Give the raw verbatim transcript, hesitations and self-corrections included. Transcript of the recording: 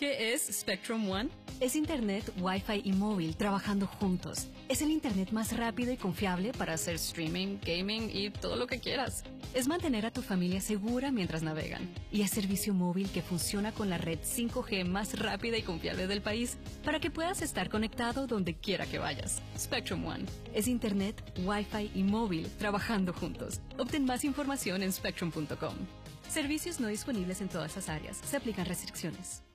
¿Qué es Spectrum One? Es Internet, Wi-Fi y móvil trabajando juntos. Es el Internet más rápido y confiable para hacer streaming, gaming y todo lo que quieras. Es mantener a tu familia segura mientras navegan. Y es servicio móvil que funciona con la red cinco G más rápida y confiable del país para que puedas estar conectado donde quiera que vayas. Spectrum One. Es Internet, Wi-Fi y móvil trabajando juntos. Obtén más información en spectrum punto com. Servicios no disponibles en todas las áreas. Se aplican restricciones.